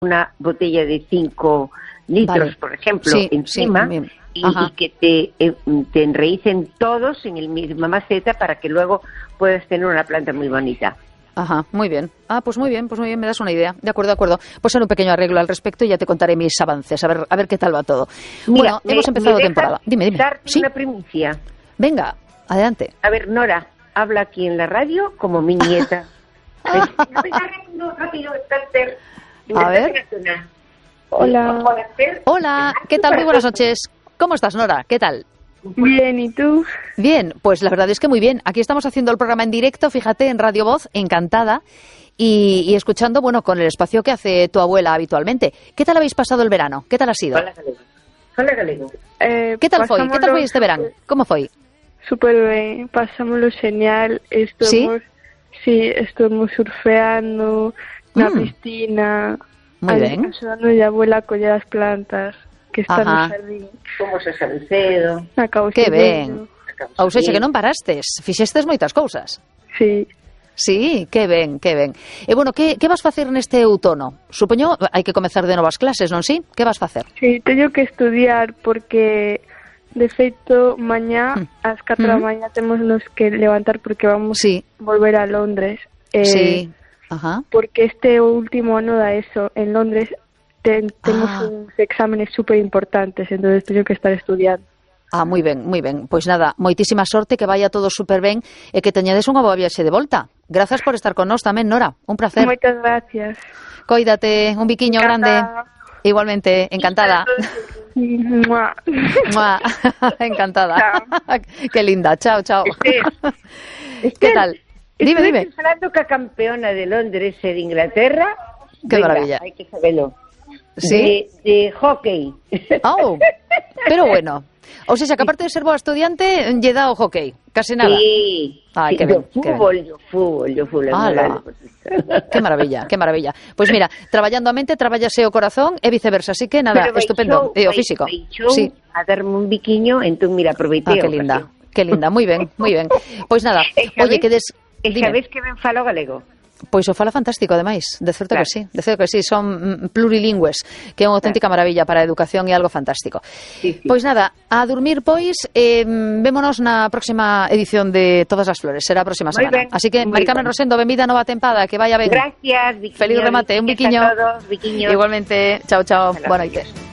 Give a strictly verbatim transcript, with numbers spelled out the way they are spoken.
una botella de cinco litros, vale. por ejemplo, sí, encima, sí, y, y que te, eh, te enraícen todos en el misma maceta para que luego puedas tener una planta muy bonita. Ajá, muy bien. Ah, pues muy bien, pues muy bien, me das una idea. De acuerdo, de acuerdo. Pues haré un pequeño arreglo al respecto y ya te contaré mis avances, a ver, a ver qué tal va todo. Mira, bueno, me, hemos empezado me temporada. Dime, dime. Darte ¿Sí? una primicia. Venga, adelante. A ver, Nora, habla aquí en la radio como mi nieta. rápido, rápido, Esther. A ver. Hola. Hola, ¿qué tal? Muy buenas noches. ¿Cómo estás, Nora? ¿Qué tal? Bien, ¿y tú? Bien, pues la verdad es que muy bien. Aquí estamos haciendo el programa en directo, fíjate, en Radio Voz, encantada, y, y escuchando, bueno, con el espacio que hace tu abuela habitualmente. ¿Qué tal habéis pasado el verano? ¿Qué tal ha sido? Hola, Galego. Hola, Galego. Eh, ¿Qué tal foi? ¿Qué tal foi este verano? ¿Cómo foi? Super ben, pasámoslo genial. Estuvimos, ¿Sí? sí, estuvimos surfeando na Mm. piscina, Muy ben. axudando a abuela a coller as plantas que están Ajá. no jardín. Fomos a Salcedo. Na Que ben. Ou seja, que non parastes, fixestes moitas cousas. Sí. Sí, que ben, que ben. E bueno, que, que vas facer neste outono? Supoño, hai que comezar de novas clases, non si? Que vas facer? Sí, teño que estudiar porque de feito mañá Mm. ás catro da Mm. mañá temos nos que levantar porque vamos Sí. volver a Londres. Eh, Sí. Ajá. Porque este último ano da eso en Londres ten, temos Ah. uns exámenes super importantes, entonces teño que estar estudiando. Ah, moi ben, moi ben. Pois nada, moitísima sorte, que vaya todo super ben e que teñades unha boa viaxe de volta. Grazas por estar con nós tamén, Nora. Un placer. Moitas gracias. Coídate, un biquiño grande. Encantada. Igualmente, encantada. Mua. Mua. Encantada. Chao. Qué linda. Chao, chao. Esther, ¿Qué Esther, tal? Dime, estuve dime. falando ca campeona de Londres e de Inglaterra. Qué Venga, maravilla. hai que sabelo. ¿Sí? De, de hockey. Oh, pero bueno. O sea, que aparte de ser boa estudiante, lle dá o hockey. Casi nada. Sí. Ay, sí, qué bien, yo qué fútbol, yo fútbol, yo fútbol. Ala. Qué maravilla, qué maravilla. Pois pues mira, traballando a mente, traballase o corazón e viceversa, así que nada, Pero vai estupendo. show, E o vai- físico. vai show Sí. a darme un biquiño, entón mira, aproveitei. Ah, a qué linda, ocasión. qué linda. Muy ben, muy ben. Pois nada, E sabes- oye, que des... E Dime. sabes que ben falo galego? Pois o fala fantástico, ademais, de certo Claro. que sí, de certo que sí, son mm, plurilingües, que é unha auténtica maravilla para a educación e algo fantástico. Sí, sí. Pois nada, a dormir, pois, eh, vémonos na próxima edición de Todas as Flores, será a próxima Moi semana. ben, Así que, moi Mari Carmen ben. Rosendo, benvida a nova tempada, que vaya ben. Gracias, biquiño. Feliz remate, un biquiños biquiño. a todos, biquiños. Igualmente, chao, chao, Hasta boa luego. noite.